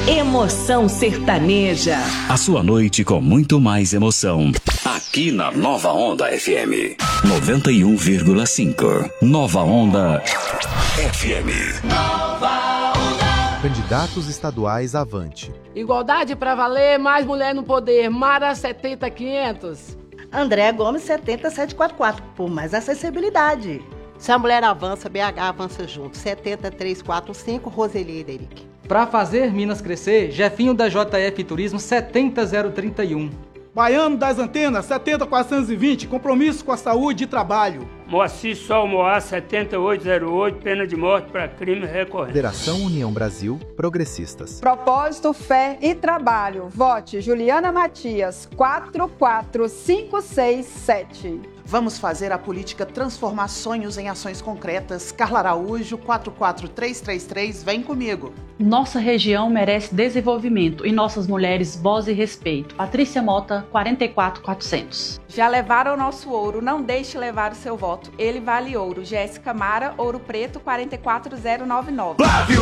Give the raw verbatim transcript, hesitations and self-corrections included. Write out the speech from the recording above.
Emoção Sertaneja. A sua noite com muito mais emoção. Aqui na Nova Onda F M. noventa e um vírgula cinco. Nova Onda F M. Nova Onda. Candidatos estaduais avante. Igualdade pra valer, mais mulher no poder. Mara setenta quinhentos. André Gomes setenta setecentos e quarenta e quatro, por mais acessibilidade. Se a mulher avança, B H avança junto. setenta trezentos e quarenta e cinco, Roseli Ederic. Para fazer Minas crescer, Jefinho da J F Turismo setenta zero trinta e um. Baiano das Antenas setenta quatrocentos e vinte, compromisso com a saúde e trabalho. Moacir Sol Moá setenta e oito zero oito, pena de morte para crime recorrente. Federação União Brasil, Progressistas. Propósito, fé e trabalho. Vote Juliana Matias, quatro quatro cinco seis sete. Vamos fazer a política transformar sonhos em ações concretas. Carla Araújo, quatro quatro três três três, vem comigo. Nossa região merece desenvolvimento e nossas mulheres voz e respeito. Patrícia Mota, quarenta e quatro quatrocentos. Já levaram o nosso ouro, não deixe levar o seu voto. Ele vale ouro. Jéssica Mara, Ouro Preto, quarenta e quatro zero noventa e nove.